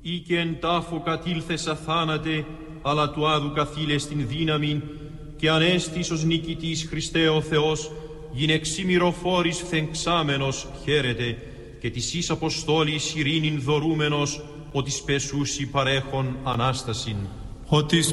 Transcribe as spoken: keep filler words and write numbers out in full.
ή και εν τάφο κατήλθες αθάνατε, αλλά του άδου καθήλες την δύναμη, και ανέστης ως νικητής Χριστέ ο Θεός, γυνεξίμηροφόρης φθεγξάμενος χαίρετε, και της εις αποστόλης ειρήνην δωρούμενος, ο της πεσούσι παρέχων Ανάστασιν. Ο της